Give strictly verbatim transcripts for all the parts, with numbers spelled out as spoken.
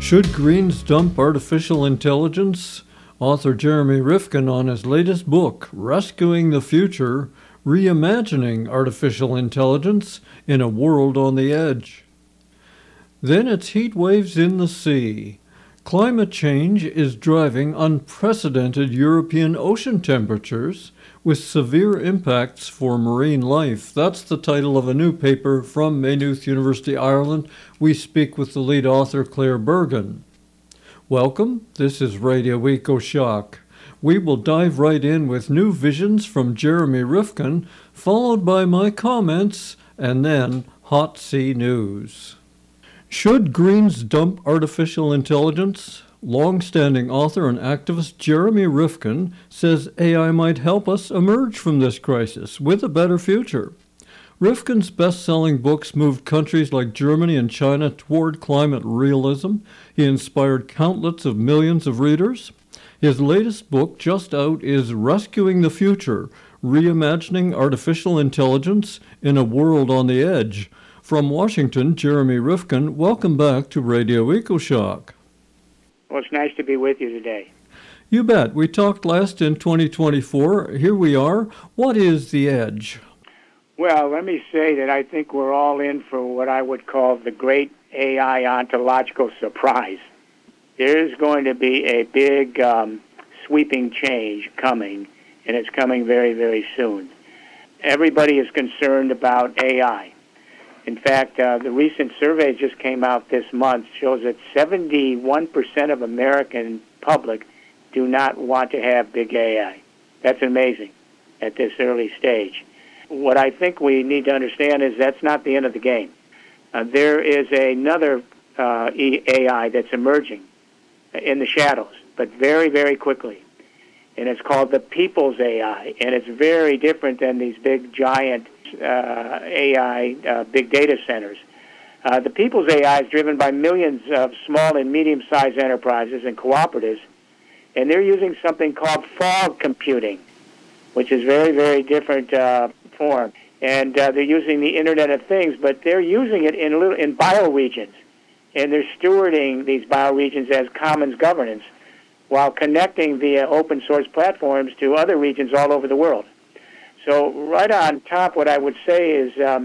Should Greens dump artificial intelligence? Author Jeremy Rifkin on his latest book, Rescuing the Future, Reimagining Artificial Intelligence in a World on the Edge. Then it's heat waves in the sea. Climate change is driving unprecedented European ocean temperatures with severe impacts for marine life. That's the title of a new paper from Maynooth University, Ireland. We speak with the lead author, Claire Bergen. Welcome. This is Radio EcoShock. We will dive right in with new visions from Jeremy Rifkin, followed by my comments, and then Hot Sea News. Should Greens dump artificial intelligence? Long-standing author and activist Jeremy Rifkin says A I might help us emerge from this crisis with a better future. Rifkin's best-selling books moved countries like Germany and China toward climate realism. He inspired countless of millions of readers. His latest book, just out, is Rescuing the Future, Reimagining Artificial Intelligence in a World on the Edge. From Washington, Jeremy Rifkin, welcome back to Radio EcoShock. Well, it's nice to be with you today. You bet. We talked last in twenty twenty-four. Here we are. What is the edge? Well, let me say that I think we're all in for what I would call the great A I ontological surprise. There's going to be a big um, sweeping change coming, and it's coming very, very soon. Everybody is concerned about A I. In fact, uh, the recent survey just came out this month shows that seventy-one percent of American public do not want to have big A I. That's amazing at this early stage. What I think we need to understand is that's not the end of the game. Uh, there is another uh, A I that's emerging in the shadows, but very, very quickly. And it's called the People's A I, and it's very different than these big, giant uh, A I uh, big data centers. Uh, the People's A I is driven by millions of small and medium-sized enterprises and cooperatives, and they're using something called fog computing, which is very, very different uh, form. And uh, they're using the Internet of Things, but they're using it in little, in bioregions, and they're stewarding these bioregions as commons governance, while connecting via open source platforms to other regions all over the world. So right on top, what I would say is um,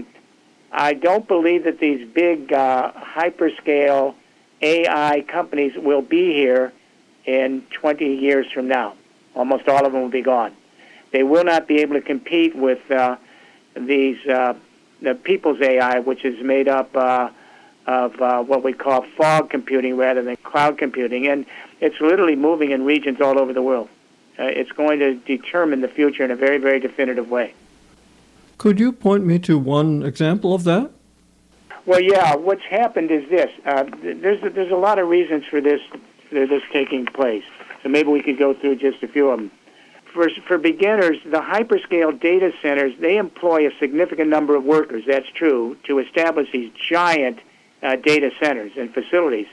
I don't believe that these big uh, hyperscale A I companies will be here in twenty years from now. Almost all of them will be gone. They will not be able to compete with uh, these uh, the People's A I, which is made up uh, of uh, what we call fog computing rather than cloud computing. And it's literally moving in regions all over the world. Uh, it's going to determine the future in a very, very definitive way. Could you point me to one example of that? Well, yeah. What's happened is this. Uh, there's, there's a lot of reasons for this, for this taking place. So maybe we could go through just a few of them. For, for beginners, the hyperscale data centers, they employ a significant number of workers, that's true, to establish these giant uh, data centers and facilities.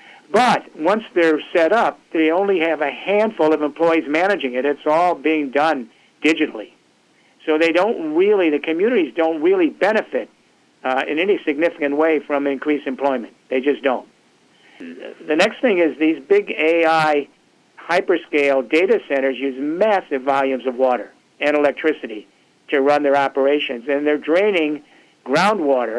But once they're set up, they only have a handful of employees managing it. It's all being done digitally. So they don't really, the communities don't really benefit uh, in any significant way from increased employment. They just don't. The next thing is these big A I hyperscale data centers use massive volumes of water and electricity to run their operations, and they're draining groundwater